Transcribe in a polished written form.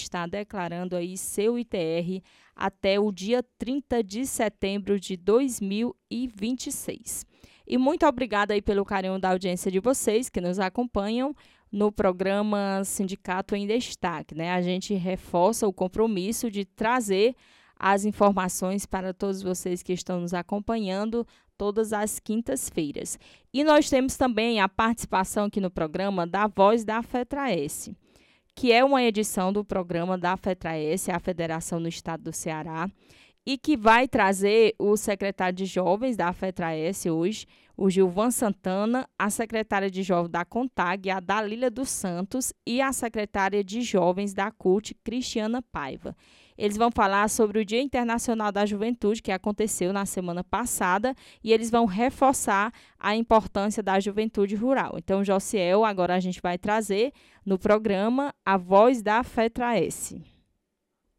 está declarando aí seu ITR até o dia 30 de setembro de 2026. E muito obrigada aí pelo carinho da audiência de vocês que nos acompanham no programa Sindicato em Destaque, né? A gente reforça o compromisso de trazer as informações para todos vocês que estão nos acompanhando todas as quintas-feiras. E nós temos também a participação aqui no programa da Voz da FETRAES, que é uma edição do programa da FETRAES, a Federação no Estado do Ceará, e que vai trazer o secretário de Jovens da FETRAES hoje, o Gilvan Santana, a secretária de Jovens da CONTAG, a Dalília dos Santos, e a secretária de Jovens da CUT, Cristiana Paiva. Eles vão falar sobre o Dia Internacional da Juventude, que aconteceu na semana passada, e eles vão reforçar a importância da juventude rural. Então, Josiel, agora a gente vai trazer no programa a Voz da FETRAES.